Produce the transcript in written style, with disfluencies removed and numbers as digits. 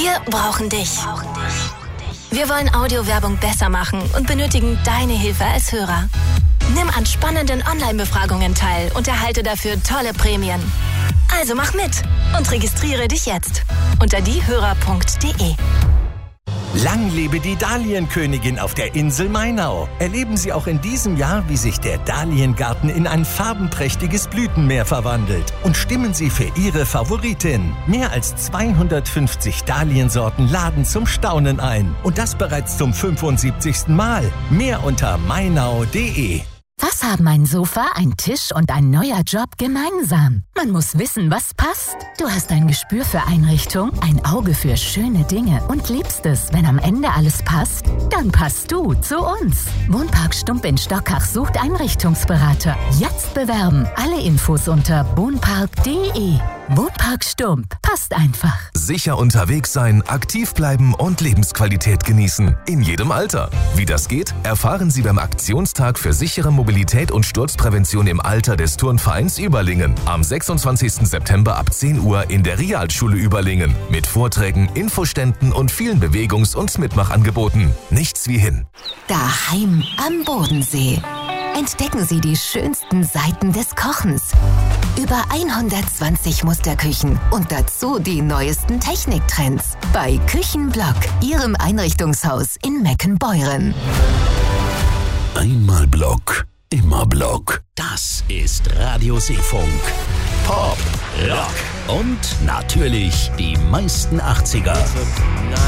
Wir brauchen dich. Wir wollen Audiowerbung besser machen und benötigen deine Hilfe als Hörer. Nimm an spannenden Online-Befragungen teil und erhalte dafür tolle Prämien. Also mach mit und registriere dich jetzt unter diehörer.de. Lang lebe die Dahlienkönigin auf der Insel Mainau. Erleben Sie auch in diesem Jahr, wie sich der Dahliengarten in ein farbenprächtiges Blütenmeer verwandelt. Und stimmen Sie für Ihre Favoritin. Mehr als 250 Dahliensorten laden zum Staunen ein. Und das bereits zum 75. Mal. Mehr unter mainau.de. Was haben ein Sofa, ein Tisch und ein neuer Job gemeinsam? Man muss wissen, was passt. Du hast ein Gespür für Einrichtung, ein Auge für schöne Dinge und liebst es, wenn am Ende alles passt? Dann passt du zu uns. Wohnpark Stump in Stockach sucht Einrichtungsberater. Jetzt bewerben. Alle Infos unter wohnpark.de. Wohnpark Stump. Passt einfach. Sicher unterwegs sein, aktiv bleiben und Lebensqualität genießen. In jedem Alter. Wie das geht, erfahren Sie beim Aktionstag für sichere Mobilität und Sturzprävention im Alter des Turnvereins Überlingen. Am 26. September ab 10 Uhr in der Realschule Überlingen. Mit Vorträgen, Infoständen und vielen Bewegungs- und Mitmachangeboten. Nichts wie hin. Daheim am Bodensee. Entdecken Sie die schönsten Seiten des Kochens. Über 120 Musterküchen und dazu die neuesten Techniktrends. Bei Küchenblock, Ihrem Einrichtungshaus in Meckenbeuren. Einmal Block, immer Block. Das ist Radio Seefunk. Pop, Rock und natürlich die meisten 80er.